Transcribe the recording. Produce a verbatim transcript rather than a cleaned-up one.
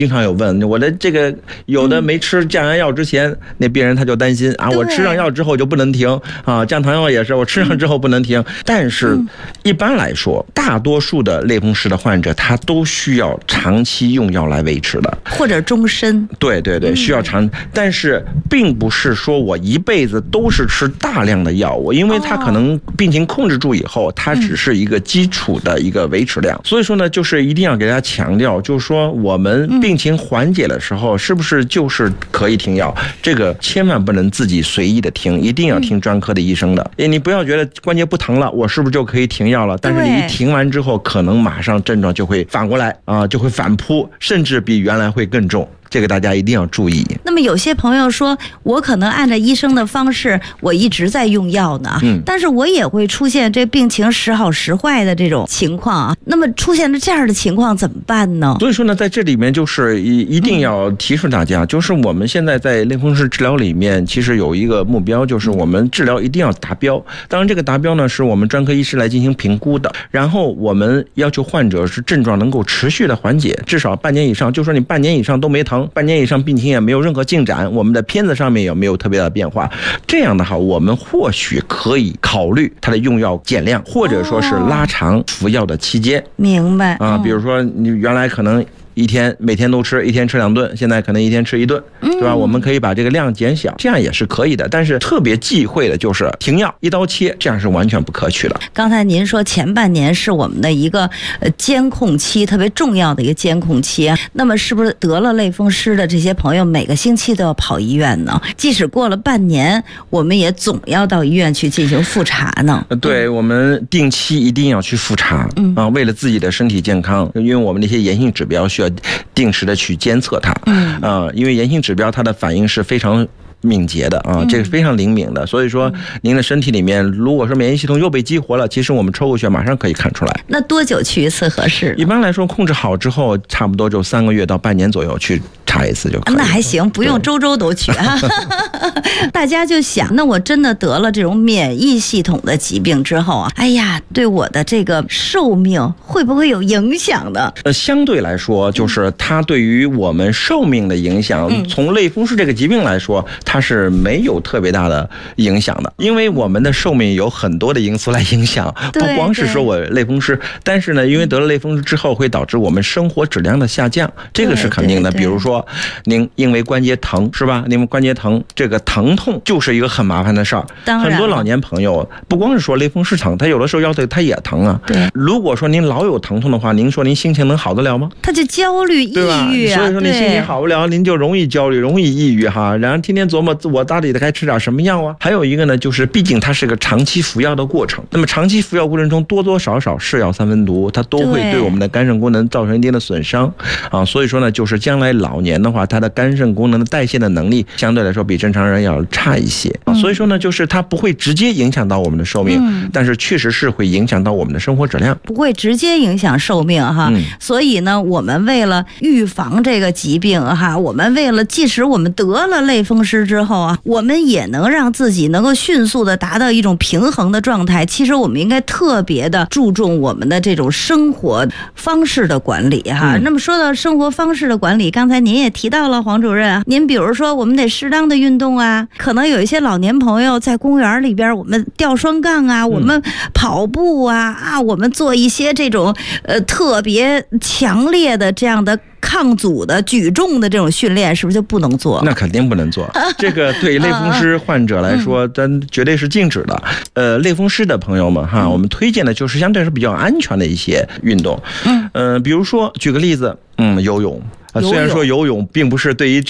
经常有问我的这个，有的没吃降压药之前，那病人他就担心啊，我吃上药之后就不能停啊，降糖药也是我吃上之后不能停。但是一般来说，大多数的类风湿的患者，他都需要长期用药来维持的， 或者终身。 对对对，需要长，但是并不是说我一辈子都是吃大量的药物，因为他可能病情控制住以后，它只是一个基础的一个维持量。所以说呢，就是一定要给大家强调，就是说我们病情缓解的时候，是不是就是可以停药？这个千万不能自己随意的停，一定要听专科的医生的。你不要觉得关节不疼了，我是不是就可以停药了？但是你一停完之后，可能马上症状就会反过来啊，就会反扑，甚至比原来会更重。这个大家一定要注意。 那么有些朋友说，我可能按照医生的方式，我一直在用药呢，嗯，但是我也会出现这病情时好时坏的这种情况啊。那么出现了这样的情况怎么办呢？ 所以说呢，在这里面就是一一定要提示大家，就是我们现在在类风湿治疗里面，其实有一个目标，就是我们治疗一定要达标。当然，这个达标呢，是我们专科医师来进行评估的。然后我们要求患者是症状能够持续的缓解，至少半年以上。就说你半年以上都没疼。半年以上病情也没有任何进展，我们的片子上面也没有特别的变化，这样的话我们或许可以考虑它的用药减量，或者说是拉长服药的期间。 明白啊，比如说你原来可能一天每天都吃，一天吃两顿，现在可能一天吃一顿，对吧？我们可以把这个量减小，这样也是可以的。但是特别忌讳的就是停药一刀切，这样是完全不可取的。 刚才您说前半年是我们的一个呃监控期，特别重要的一个监控期啊。那么是不是得了类风湿的这些朋友每个星期都要跑医院呢？即使过了半年，我们也总要到医院去进行复查呢？ 对，我们定期一定要去复查，嗯啊，为了自己的身体健康，因为我们那些炎性指标需要定时的去监测它，嗯啊，因为炎性指标它的反应是非常敏捷的啊，这个非常灵敏的，所以说您的身体里面如果说免疫系统又被激活了，其实我们抽个血马上可以看出来。 那多久去一次合适？ 一般来说控制好之后，差不多就三个月到半年左右去查一次就可以了。 那还行，不用周周都去啊。大家就想，那我真的得了这种免疫系统的疾病之后啊，哎呀，对我的这个寿命会不会有影响呢？ 呃，相对来说，就是它对于我们寿命的影响，嗯、从类风湿这个疾病来说，它是没有特别大的影响的，因为我们的寿命有很多的因素来影响，不光是说我类风湿，但是呢，因为得了类风湿之后，会导致我们生活质量的下降，这个是肯定的。比如说，您因为关节疼是吧？您关节疼，这个疼痛就是一个很麻烦的事儿。很多老年朋友不光是说类风湿疼，他有的时候腰腿他也疼啊。 对， 如果说您老有疼痛的话，您说您心情能好得了吗？ 他就焦虑、抑郁啊。 所以说您心情好不了，您就容易焦虑、容易抑郁哈。然后天天琢磨我到底该吃点什么药啊？还有一个呢，就是毕竟它是个长期服药的过程。那么长期服药过程中，多多少少是药三分毒，它都会对我们的肝肾功能造成一定的损伤啊。所以说呢，就是将来老年的话，它的肝肾功能的代谢的能力相对来说比正常人要差一些啊。所以说呢，就是它不会直接影响到我们的寿命，嗯、但是确实是会影响到我们的生活质量， 不会直接影响寿命哈。嗯、所以呢，我们为了预防这个疾病哈，我们为了即使我们得了类风湿之后啊，我们也能让自己能够迅速的达到一种平衡的状态。其实我们应该特别的注重我们的这种生活方式的管理哈。嗯、那么说到生活方式的管理，刚才您也提到了黄主任啊，您比如说我们得适当的运动啊，可能有一些老年朋友在公园里边，我们吊双杠啊，我们跑步啊啊，我们做一些这种呃特别强烈的这样的抗阻的举重的这种训练，是不是就不能做？ 那肯定不能做。这个对类风湿患者来说，咱绝对是禁止的。呃，类风湿的朋友们哈，我们推荐的就是相对是比较安全的一些运动。嗯，呃，比如说举个例子，嗯，游泳。虽然说游泳并不是对于